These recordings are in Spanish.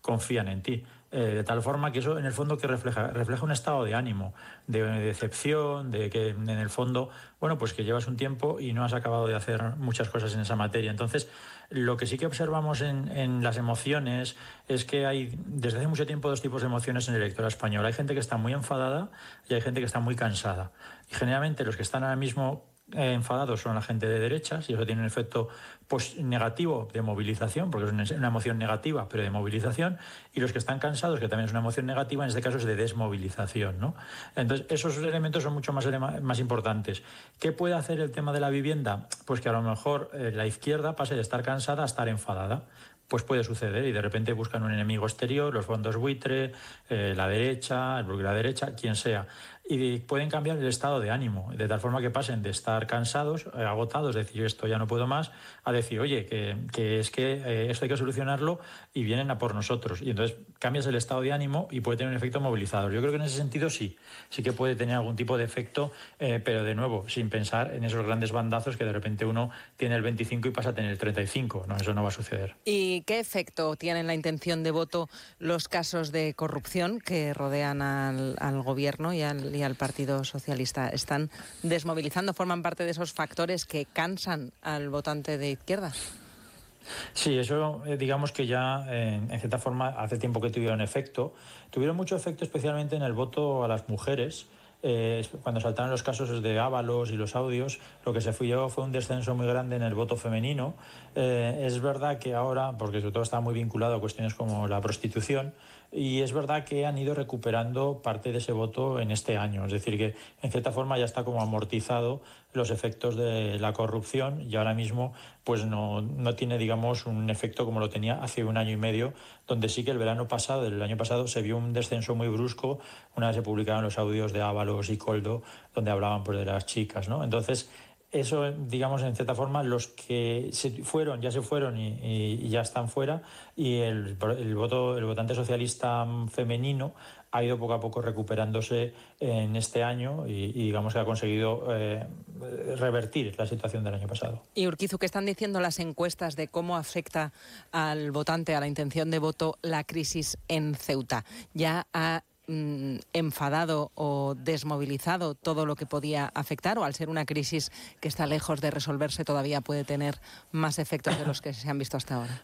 confían en ti. De tal forma que eso en el fondo que refleja un estado de ánimo, de decepción, de que en el fondo, bueno, pues que llevas un tiempo y no has acabado de hacer muchas cosas en esa materia. Entonces, lo que sí que observamos en las emociones es que hay desde hace mucho tiempo dos tipos de emociones en el electorado español. Hay gente que está muy enfadada y hay gente que está muy cansada. Y generalmente los que están ahora mismo enfadados son la gente de derechas y eso tiene un efecto negativo de movilización, porque es una emoción negativa, pero de movilización, y los que están cansados, que también es una emoción negativa, en este caso es de desmovilización, ¿no? Entonces, esos elementos son mucho más importantes. ¿Qué puede hacer el tema de la vivienda? Pues que a lo mejor la izquierda pase de estar cansada a estar enfadada. Pues puede suceder y de repente buscan un enemigo exterior, los fondos buitre, la derecha, el bloque de la derecha, quien sea. Y pueden cambiar el estado de ánimo, de tal forma que pasen de estar cansados, agotados, decir esto ya no puedo más, a decir, oye, que esto hay que solucionarlo y vienen a por nosotros. Y entonces cambias el estado de ánimo y puede tener un efecto movilizador. Yo creo que en ese sentido sí que puede tener algún tipo de efecto, pero de nuevo, sin pensar en esos grandes bandazos que de repente uno tiene el 25 y pasa a tener el 35. No, eso no va a suceder. ¿Y qué efecto tienen la intención de voto los casos de corrupción que rodean al gobierno y al Partido Socialista? ¿Están desmovilizando? ¿Forman parte de esos factores que cansan al votante de izquierdas? Sí, eso digamos que ya en cierta forma hace tiempo que tuvieron efecto. Tuvieron mucho efecto especialmente en el voto a las mujeres. Cuando saltaron los casos de Ábalos y los audios, lo que se fue un descenso muy grande en el voto femenino. Es verdad que ahora, porque sobre todo está muy vinculado a cuestiones como la prostitución, y es verdad que han ido recuperando parte de ese voto en este año. Es decir, que en cierta forma ya está como amortizado los efectos de la corrupción y ahora mismo pues no tiene, digamos, un efecto como lo tenía hace un año y medio, donde sí que el año pasado se vio un descenso muy brusco una vez se publicaron los audios de Ábalos y Koldo, donde hablaban pues de las chicas, ¿no? Entonces, eso, digamos, en cierta forma, los que ya se fueron y ya están fuera, y el votante socialista femenino ha ido poco a poco recuperándose en este año y digamos que ha conseguido revertir la situación del año pasado. Y Urquizu, ¿qué están diciendo las encuestas de cómo afecta al votante, a la intención de voto, la crisis en Ceuta? ¿Ya ha enfadado o desmovilizado todo lo que podía afectar, o al ser una crisis que está lejos de resolverse todavía puede tener más efectos de los que se han visto hasta ahora?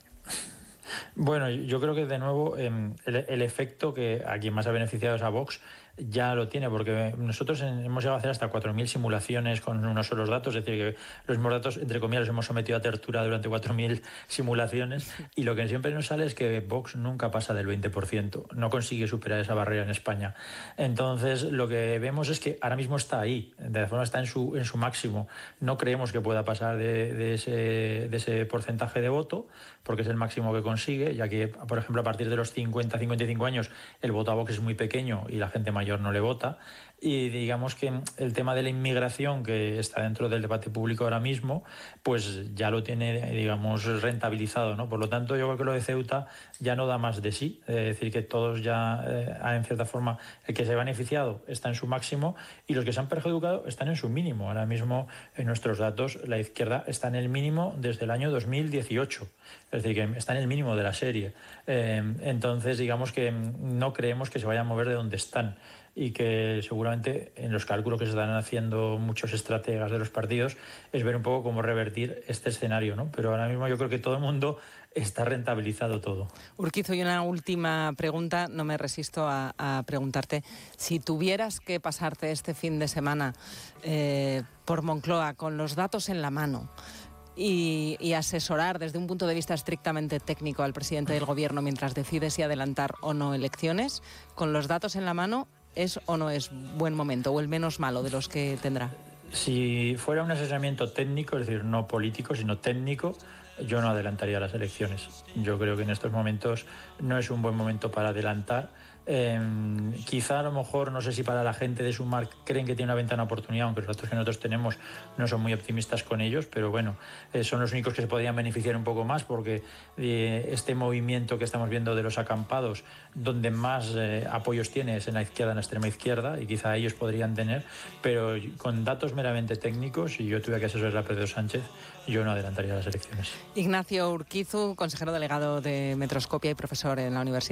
Bueno, yo creo que de nuevo el efecto que a quien más ha beneficiado es a Vox ya lo tiene, porque nosotros hemos llegado a hacer hasta 4.000 simulaciones con unos solos datos, es decir, que los mismos datos, entre comillas, los hemos sometido a tortura durante 4.000 simulaciones y lo que siempre nos sale es que Vox nunca pasa del 20%, no consigue superar esa barrera en España. Entonces, lo que vemos es que ahora mismo está ahí, de alguna forma está en su máximo. No creemos que pueda pasar de ese porcentaje de voto, porque es el máximo que consigue, ya que, por ejemplo, a partir de los 50-55 años el voto a Vox es muy pequeño y la gente mayor no le vota, y digamos que el tema de la inmigración que está dentro del debate público ahora mismo pues ya lo tiene, digamos, rentabilizado, ¿no? Por lo tanto, yo creo que lo de Ceuta ya no da más de sí, es decir, que todos ya en cierta forma el que se ha beneficiado está en su máximo y los que se han perjudicado están en su mínimo. Ahora mismo en nuestros datos la izquierda está en el mínimo desde el año 2018, es decir, que está en el mínimo de la serie. Entonces, digamos que no creemos que se vayan a mover de donde están y que seguramente en los cálculos que se están haciendo muchos estrategas de los partidos es ver un poco cómo revertir este escenario, ¿no? Pero ahora mismo yo creo que todo el mundo está rentabilizado todo. Urquizu, y una última pregunta, no me resisto a preguntarte, si tuvieras que pasarte este fin de semana por Moncloa con los datos en la mano y asesorar desde un punto de vista estrictamente técnico al presidente del gobierno mientras decide si adelantar o no elecciones, con los datos en la mano, ¿es o no es buen momento o el menos malo de los que tendrá? Si fuera un asesoramiento técnico, es decir, no político, sino técnico, yo no adelantaría las elecciones. Yo creo que en estos momentos no es un buen momento para adelantar. Quizá a lo mejor, no sé si para la gente de Sumar creen que tiene una ventana de oportunidad, aunque los datos que nosotros tenemos no son muy optimistas con ellos, pero bueno, son los únicos que se podrían beneficiar un poco más porque este movimiento que estamos viendo de los acampados, donde más apoyos tiene es en la izquierda, en la extrema izquierda, y quizá ellos podrían tener, pero con datos meramente técnicos, si yo tuviera que asesorar a Pedro Sánchez, yo no adelantaría las elecciones. Ignacio Urquizu, consejero delegado de Metroscopia y profesor en la Universidad